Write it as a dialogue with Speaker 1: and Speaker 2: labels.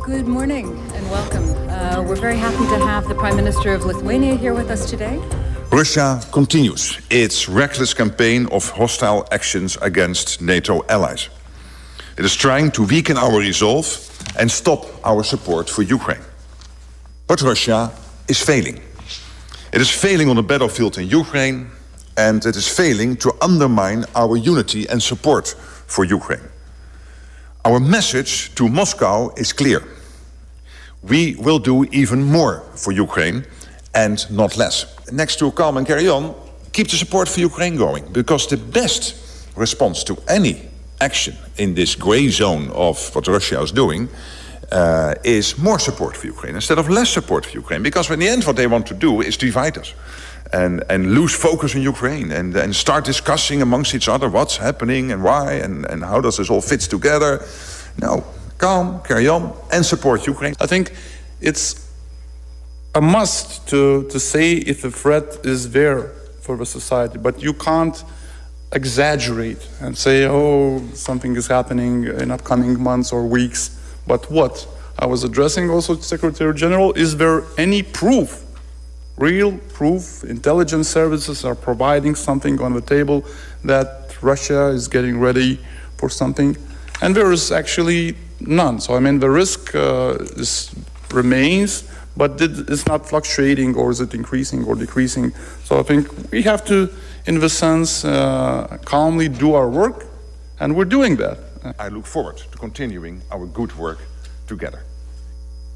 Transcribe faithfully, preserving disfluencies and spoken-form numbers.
Speaker 1: Good morning and welcome. Uh, we're very happy to have the Prime Minister of Lithuania here with us today.
Speaker 2: Russia continues its reckless campaign of hostile actions against NATO allies. It is trying to weaken our resolve and stop our support for Ukraine. But Russia is failing. It is failing on the battlefield in Ukraine, and it is failing to undermine our unity and support for Ukraine. Our message to Moscow is clear. We will do even more for Ukraine and not less. Next to calm and carry on, keep the support for Ukraine going, because the best response to any action in this grey zone of what Russia is doing uh, is more support for Ukraine instead of less support for Ukraine. Because in the end what they want to do is divide us and, and lose focus on Ukraine and, and start discussing amongst each other what's happening and why and, and how does this all fit together. No, calm, carry on and support Ukraine.
Speaker 3: I think it's a must to, to say if a threat is there for the society, but you can't exaggerate and say, oh, something is happening in upcoming months or weeks. But what? I was addressing also the Secretary General, is there any proof, real proof, intelligence services are providing something on the table that Russia is getting ready for something? And there is actually none. So, I mean, the risk uh, is, remains, but it's not fluctuating, or is it increasing or decreasing? So I think we have to, in the sense, uh, calmly do our work, and we're doing that.
Speaker 2: I look forward to continuing our good work together.